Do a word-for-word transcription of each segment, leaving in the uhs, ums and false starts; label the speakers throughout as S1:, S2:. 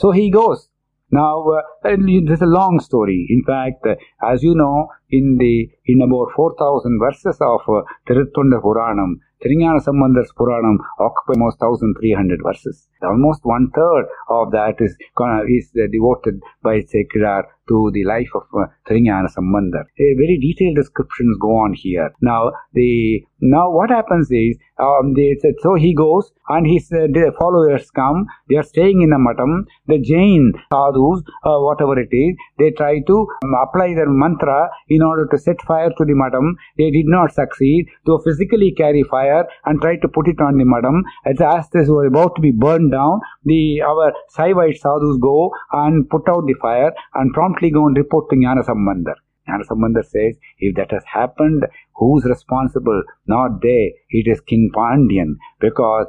S1: So he goes. Now, uh, this is a long story. In fact, uh, as you know, in the in about four thousand verses of uh, Tiruttonda Puranam, Thirungnana Sambandhar's Puranam occupies almost one thousand three hundred verses. Almost one third of that is is uh, devoted by Sekidar to the life of uh, Thirungnana Sambandhar. A very detailed descriptions go on here. Now, the now what happens is, um, they said, so he goes and his uh, followers come. They are staying in a matam. The Jain sadhus, uh, whatever it is, they try to um, apply their mantra in order to set fire to the matam. They did not succeed. They physically carry fire and try to put it on the matam. As this was about to be burned down, the our Saivite sadhus go and put out the fire and promptly go and report to Jnana Sambandhar. Jnana Sambandhar says, if that has happened, who's responsible? Not they. It is King Pandyan. Because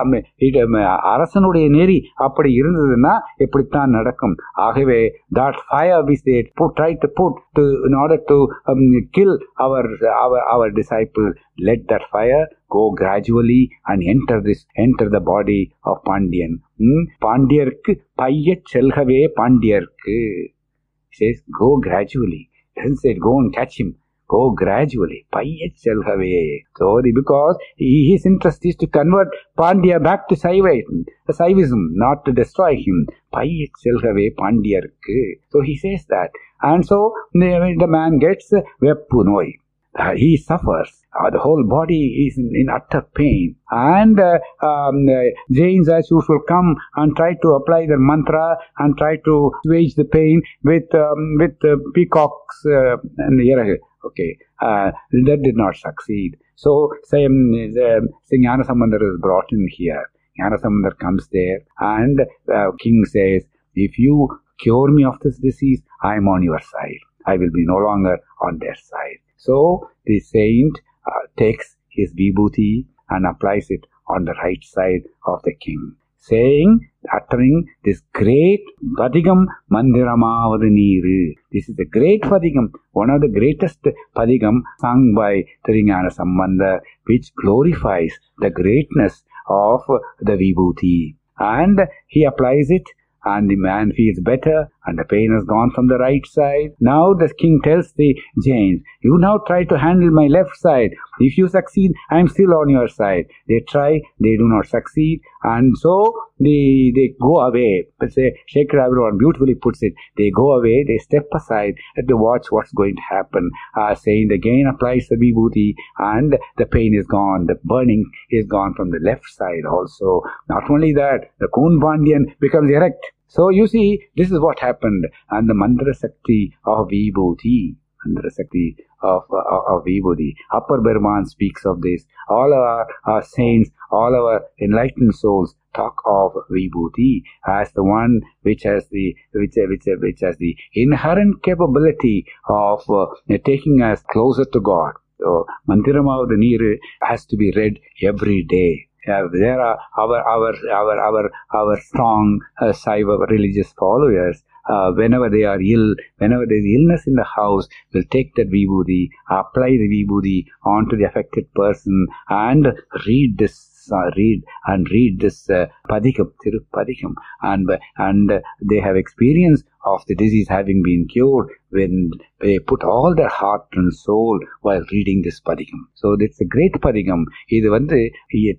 S1: அரசனுடைய நெறி அப்படி இருந்ததுன்னா எப்படித்தான் நடக்கும். ஆகவே that fire which they put, try to put to, in order to um, kill our, our our disciple, let that fire go gradually and enter this enter the body of Pandyan. Hmm? பாண்டியர்க்கு பையச் செல்கவே பாண்டியர்க்கு. Says go gradually. Doesn't say go and catch him. Go gradually. Payet Chelhave. So, because his interest is to convert Pandya back to Saivism, Saivism, not to destroy him. Payet Chelhave Pandyarke. So he says that. And so the, the man gets Veppunoi. Uh, he suffers. Uh, the whole body is in, in utter pain. And uh, um, uh, Jains as usual come and try to apply their mantra and try to assuage the pain with um, with uh, peacocks uh, and the Okay, uh, that did not succeed. So, say, um, uh, Jnana Sambandhar is brought in here. Jnana Sambandhar comes there and uh, king says, if you cure me of this disease, I am on your side. I will be no longer on their side. So, the saint uh, takes his vibhuti and applies it on the right side of the king, saying, uttering this great Padigam Mandiramavadu Neeru. This is a great Padigam, one of the greatest Padigam sung by Thirungnana Sambandhar, which glorifies the greatness of the vibhuti. And he applies it, and the man feels better, and the pain has gone from the right side. Now the king tells the Jains, you now try to handle my left side. If you succeed, I am still on your side. They try, they do not succeed, and so they, they go away. But say, Shekhar Agarwal beautifully puts it, they go away, they step aside and they watch what's going to happen. Uh, saying, again applies the vibhuti, and the pain is gone, the burning is gone from the left side also. Not only that, the Kun Pandyan becomes erect. So you see, this is what happened. And the Mandra Sakti of Vibhuti, Mandra Sakti of, uh, of Vibhuti. Upper Burman speaks of this. All our, our saints, all our enlightened souls talk of Vibhuti as the one which has the which which which has the inherent capability of uh, taking us closer to God. So Mandiramavadu Neeru has to be read every day. Uh, there are our our our our our strong uh, Saiva religious followers. Uh, whenever they are ill, whenever there is illness in the house, will take that vibhuti, apply the vibhuti onto the affected person, and read this. Uh, read and read this uh, Padikam, Tirupadikam, and and uh, they have experience of the disease having been cured when they put all their heart and soul while reading this Padikam. So it's a great Padikam. Idu vandu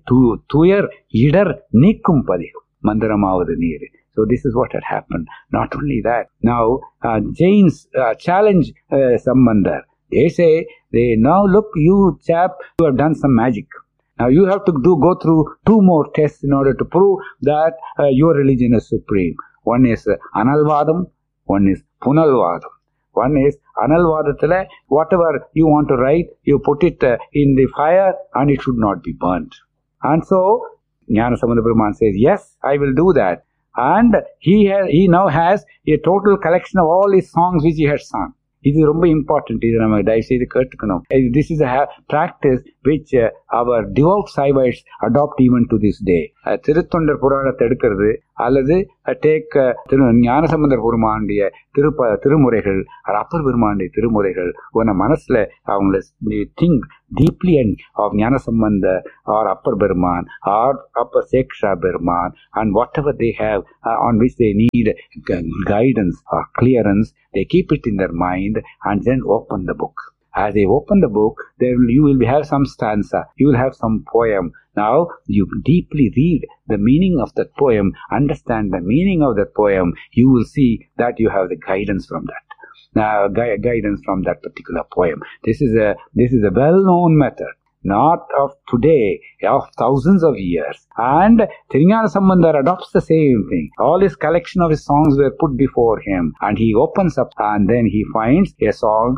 S1: tuyar idar nikkum Padikam, Mandiramavadu Neeru. So this is what had happened. Not only that, now uh, Jains uh, challenge uh, Sambandhar. They say, they now look, you chap, you have done some magic. Now you have to do go through two more tests in order to prove that uh, your religion is supreme. One is uh, Analvadam, one is Punalvadam. One is Analvadathila, whatever you want to write, you put it uh, in the fire and it should not be burnt. And so Jnana Sambandha Brahman says, yes, I will do that. And he has, he now has a total collection of all his songs which he had sung. It is very important. This is a practice which uh, our devout Saivites adopt even to this day. திருத்தொண்டர் புராணத்தை எடுக்கிறது அல்லது take திரு ஞானசம்பந்தர் பெருமானுடைய திருப்ப திருமுறைகள் அப்பர் பெருமானுடைய திருமுறைகள் உன மனசுல அவங்கள think deeply and of Jnanasambandha or Appar Burman or Appar Seksha Burman and whatever they have uh, on which they need guidance or clearance, they keep it in their mind and then open the book. As they open the book, there will, you will have some stanza, you will have some poem. Now, you deeply read the meaning of that poem, understand the meaning of that poem, you will see that you have the guidance from that. Now, gu- guidance from that particular poem. This is a this is a well-known method, not of today, of thousands of years. And Tirunyanasambandar adopts the same thing. All his collection of his songs were put before him, and he opens up, and then he finds a song,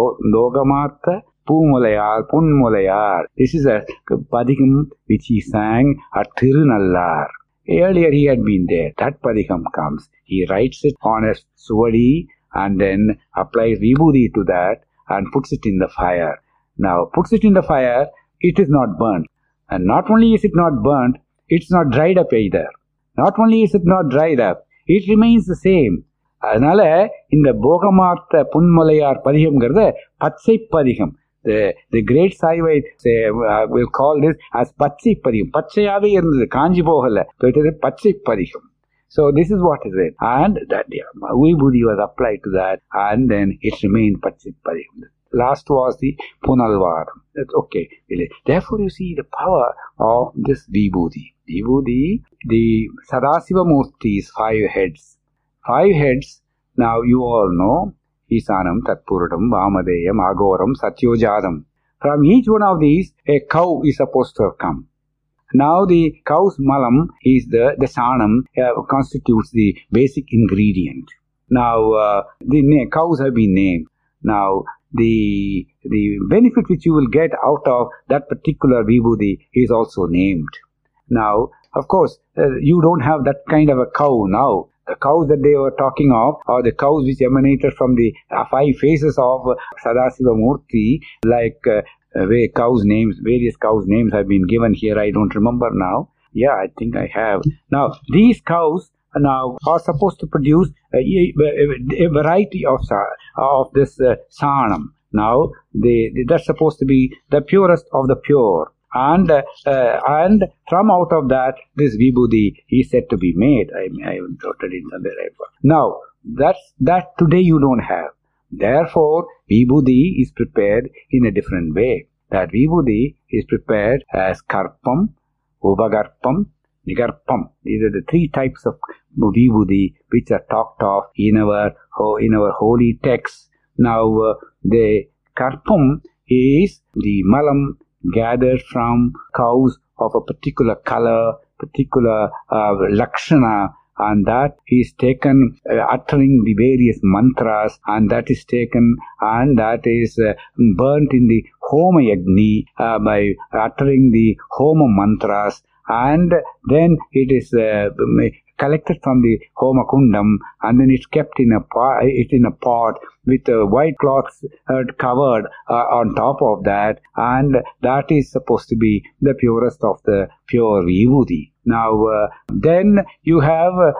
S1: Bogamartha Poomulayar Punmulayar. This is a padikam which he sang at Tirunallar. Earlier he had been there. That padikam comes. He writes it on a suvadi and then applies vibhuti to that and puts it in the fire. Now, puts it in the fire, it is not burnt. And not only is it not burnt, it's not dried up either. Not only is it not dried up, it remains the same. அதனால இந்த போகமார்த்த புன்முலையார் பதிகம்ங்கிறத பச்சை பதிகம். The, the great Saivite uh, will call this as பச்சை பதிகம். பச்சையாவே இருந்தது, காஞ்சி போகல. So it is a பச்சை பதிகம். So this is what is it. And that yeah, vibhuti was applied to that, and then it remained pachip padikam. Last was the Punalvar. That's okay. Therefore, you see the power of this vibhuti. Vibhuti, the Sadasiva Murti's five heads. Five heads, now you all know, Isanam, Tatpuradam, Vamadeyam, Agoram, Satyojadam. From each one of these, a cow is supposed to have come. Now the cow's malam is the, the sanam uh, constitutes the basic ingredient. Now uh, the na- cows have been named. Now the the benefit which you will get out of that particular vibhuti is also named. Now, of course, uh, you don't have that kind of a cow now. The cows that they were talking of are the cows which emanated from the uh, five faces of uh, Sadasiva Murti, like uh, Uh, where cows' names, various cows' names have been given here. I don't remember now. Yeah, I think I have. Now, these cows now are supposed to produce a, a, a variety of of this uh, sanam. Now, they, they they're supposed to be the purest of the pure, and uh, uh, and from out of that, this vibhuti is said to be made. I I noted it somewhere. Now, that's that today you don't have. Therefore, vibhuti is prepared in a different way. That vibhuti is prepared as karpam, upagarpam, nigarpam. These are the three types of vibhuti which are talked of in our in our holy texts. Now, uh, the karpam is the malam gathered from cows of a particular color, particular uh, lakshana, and that is taken uh, uttering the various mantras, and that is taken and that is uh, burnt in the Homa Yagni uh, by uttering the Homa mantras, and then it is uh, collected from the Homa Kundam, and then it's kept in a pot, it in a pot with uh, white cloths uh, covered uh, on top of that, and that is supposed to be the purest of the pure vibhuti. Now, uh, then you have uh,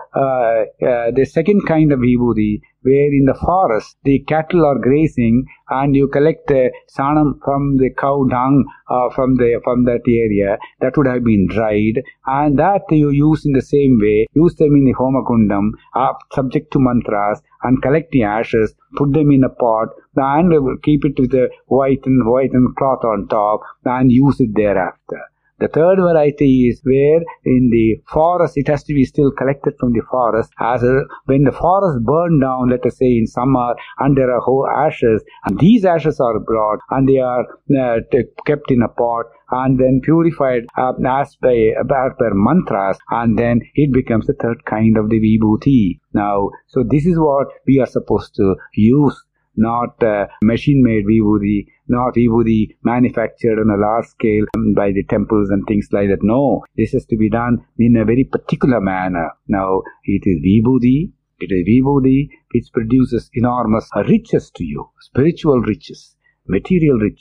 S1: uh, the second kind of vibhuti, where in the forest the cattle are grazing, and you collect uh, sanam from the cow dung uh, from the from that area that would have been dried, and that you use in the same way. Use them in the Homakundam, uh, subject to mantras, and collect the ashes, put them in a pot, and keep it with a white and white and cloth on top, and use it thereafter. The third variety is where in the forest it has to be still collected from the forest. As a, when the forest burned down, let us say in summer, and there are whole ashes, and these ashes are brought and they are uh, t- kept in a pot and then purified uh, as by, by per mantras, and then it becomes the third kind of the vibhuti. Now, so this is what we are supposed to use. Not uh, machine-made vibhuti, not vibhuti manufactured on a large scale by the temples and things like that. No, this has to be done in a very particular manner. Now, it is vibhuti, it is vibhuti which produces enormous riches to you, spiritual riches, material riches,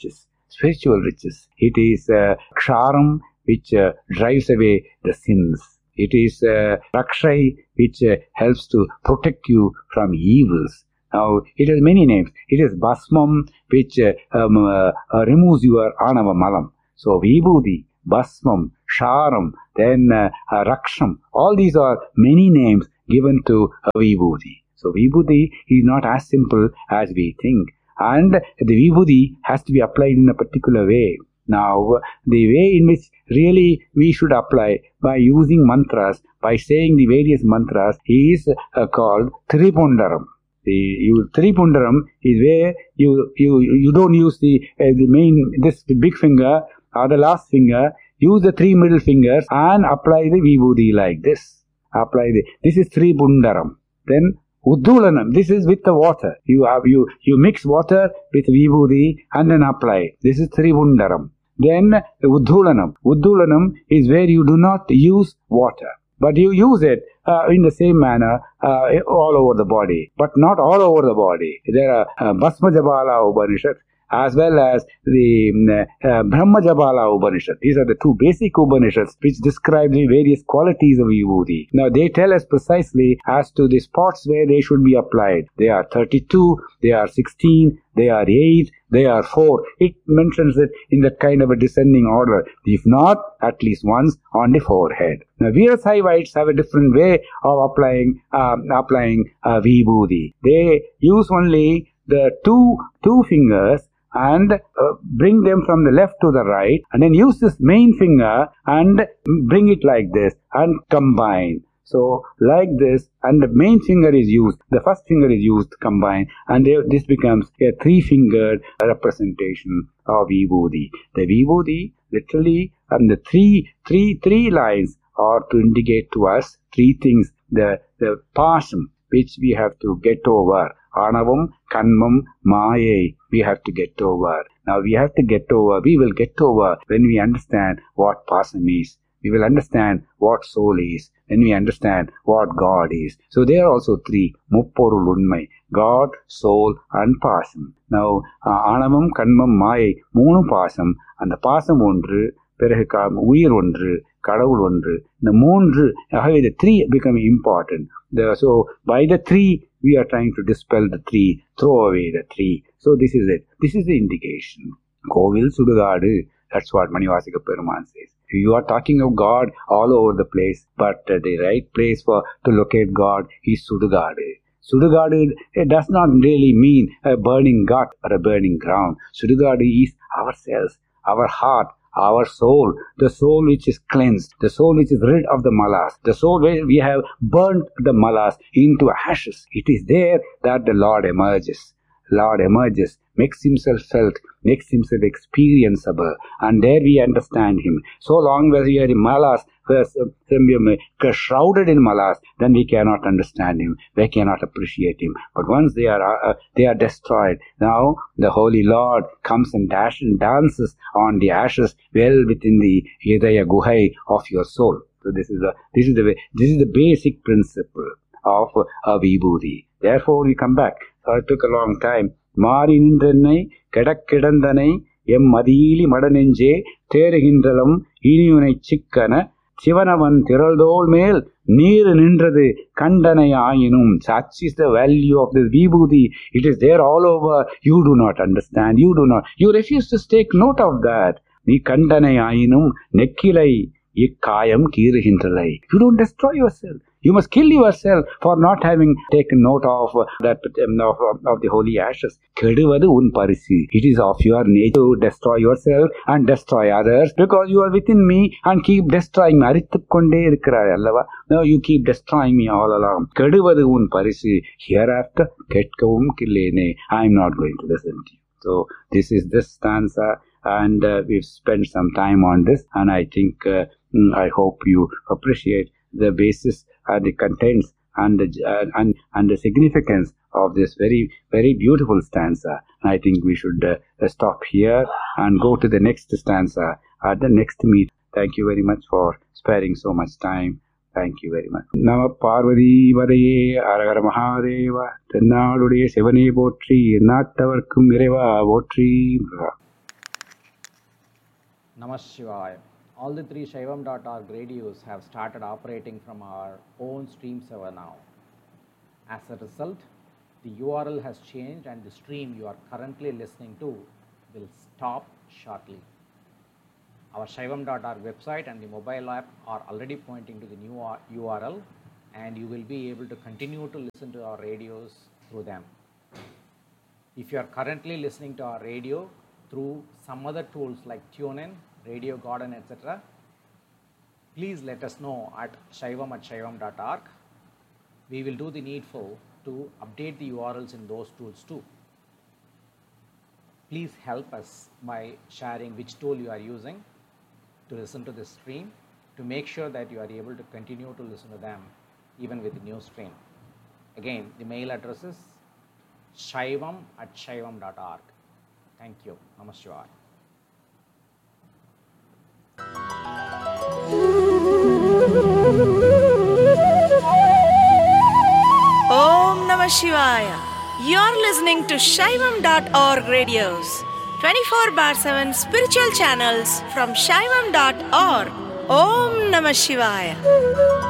S1: spiritual riches. It is uh, ksharam, which uh, drives away the sins. It is uh, rakshay, which uh, helps to protect you from evils. Now, it has many names. It is Bhasmam, which uh, um, uh, uh, removes your Anava Malam. So, Vibhuti, Bhasmam, Sharam, then uh, uh, Raksham. All these are many names given to uh, Vibhuti. So, Vibhuti is not as simple as we think. And the Vibhuti has to be applied in a particular way. Now, the way in which really we should apply by using mantras, by saying the various mantras, is uh, called Tripundaram. The you, Tripundaram is where you you you don't use the uh, the main this big finger or the last finger. Use the three middle fingers and apply the Vibhuti like this. Apply the this is Tripundaram. Then Uddulanam. This is with the water. You have you you mix water with Vibhuti and then apply. This is Tripundaram. Then Uddulanam. Uddulanam is where you do not use water, but you use it uh, in the same manner uh, all over the body, but not all over the body. There are uh, Bhasmajabala Upanishad as well as the uh, Brahmajabala Upanishad. These are the two basic Upanishads which describe the various qualities of Vibhuti. Now they tell us precisely as to the spots where they should be applied. They are thirty-two, they are sixteen, they are eight, they are four. It mentions it in that kind of a descending order. If not, at least once on the forehead. Now Veerasaivites have a different way of applying um, applying uh, Vibhuti. They use only the two two fingers and uh, bring them from the left to the right, and then use this main finger and bring it like this and combine. So like this, and the main finger is used, the first finger is used combined, and they, this becomes a three-fingered representation of Vibhuti. The Vibhuti, literally, and the three, three, three lines are to indicate to us three things. The, the passion which we have to get over. Anavam, Kanmam, Mayai, we have to get over. Now we have to get over, we will get over when we understand what pasam is. We will understand what soul is, when we understand what God is. So there are also three, Mupporul Unmai, God, soul and pasam. Now, uh, Anavam, Kanmam, Mayai, Moonu pasam, and the pasam ondru, பிறகு உயிர் ஒன்று, கடவுள் ஒன்று. இந்த மூன்று, ஆகவே the three become important. The, so by the three, we are trying to dispel the three, throw away the three. So this is it. This is the indication. Kovil Sudugadu. That's what Manivasika Peruman says. You are talking of God all over the place, but uh, the right place for to locate God is Sudugadu. Sudugadu, it does not really mean a burning gut or a burning ground. Sudugadu is ourselves, our heart, our soul, the soul which is cleansed, the soul which is rid of the malas, the soul where we have burnt the malas into ashes. It is there that the Lord emerges. Lord emerges, makes himself felt, makes himself experienceable, and there we understand him. So long as we are in malas, shrouded in malas, then we cannot understand him, we cannot appreciate him. But once they are uh, they are destroyed, now the Holy Lord comes and dashes and dances on the ashes well within the Hridaya Guhai of your soul. So this is the this is the way, this is the basic principle of uh, Vibhuti. Therefore we come back. So it took a long time. Mari nindranai kedakkidandanai em madili madanenje therugindalam iniyunai chikkana Chivanavan Tiraldol Mel Neer Nindrathu Kandanai Ayinum. Such is the value of this Vibhuti. It is there all over. You do not understand. You do not. You refuse to take note of that. Ni Kandanai Ayinum Nekkilai Ikkayam Kiruhindralai. You don't destroy yourself. You must kill yourself for not having taken note of that um, of, of the holy ashes. Keduvadu un parisi. It is of your nature to destroy yourself and destroy others because you are within me and keep destroying me. Arittukonde irukkirai allava. No, you keep destroying me all along. Keduvadu un parisi. Hereafter ketkavum killene. I am not going to listen to you. So this is this stanza, and uh, we've spent some time on this, and I think uh, I hope you appreciate the basis and the contents and the uh, and and the significance of this very very beautiful stanza. I think we should uh, stop here and go to the next stanza at the next meet. Thank you very much for sparing so much time. Thank you very much. Nama Parvati Vadaye Aragara Mahadeva Tennaaluடைய சிவனே போற்றி எந்நாட்டவர்க்கும் இறைவா போற்றி.
S2: Namah Shivaya. All the three Shaivam dot org radios have started operating from our own stream server now. As a result, the U R L has changed and the stream you are currently listening to will stop shortly. Our Shaivam dot org website and the mobile app are already pointing to the new U R L, and you will be able to continue to listen to our radios through them. If you are currently listening to our radio through some other tools like TuneIn, Radio Garden, et cetera, please let us know at shaivam at shaivam dot org. We will do the needful to update the U R Ls in those tools too. Please help us by sharing which tool you are using to listen to this stream, to make sure that you are able to continue to listen to them even with the new stream. Again, the mail address is shaivam at shaivam dot org. Thank you. Namah Shivaya.
S3: Om Namah Shivaya. You're listening to Shaivam dot org radios, twenty-four bar seven spiritual channels from Shaivam dot org. Om Namah Shivaya.